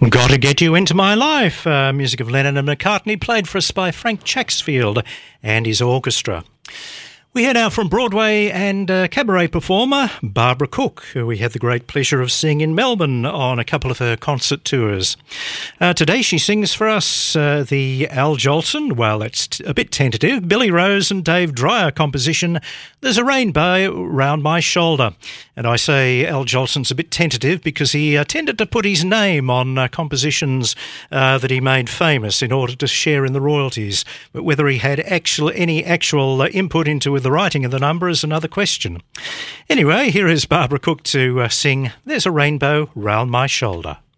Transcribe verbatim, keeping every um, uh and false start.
Gotta Get You Into My Life, uh, music of Lennon and McCartney, played for us by Frank Chaxfield and his orchestra. We hear now from Broadway and uh, cabaret performer Barbara Cook, who we had the great pleasure of seeing in Melbourne on a couple of her concert tours. Uh, today she sings for us uh, the Al Jolson, well, it's t- a bit tentative, Billy Rose and Dave Dreyer composition, There's a Rainbow Round My Shoulder. And I say Al Jolson's a bit tentative because he uh, tended to put his name on uh, compositions uh, that he made famous in order to share in the royalties. But whether he had actual, any actual uh, input into the writing of the number is another question. Anyway, here is Barbara Cook to uh, sing There's a Rainbow Round My Shoulder.